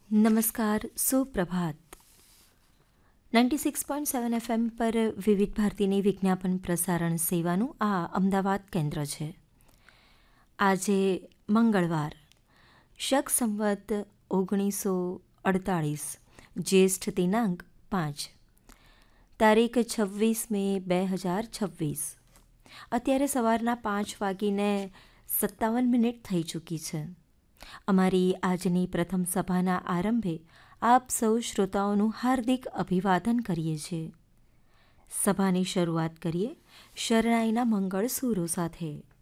નમસ્કાર, સુપ્રભાત. 96.7 FM પર વિવિધ ભારતીની વિજ્ઞાપન પ્રસારણ સેવાનું આ અમદાવાદ કેન્દ્ર છે. આજે મંગળવાર, શક સંવત 1948, જ્યેષ્ઠ દિનાંક 5, તારીખ 26 મે 2026. અત્યારે સવારના 5:57 થઈ ચૂકી છે. અમારી આજની પ્રથમ સભાના આરંભે આપ સૌ શ્રોતાઓનું હાર્દિક અભિવાદન કરીએ છીએ. સભાની શરૂઆત કરીએ શરણાઈના મંગળ સૂરો સાથે.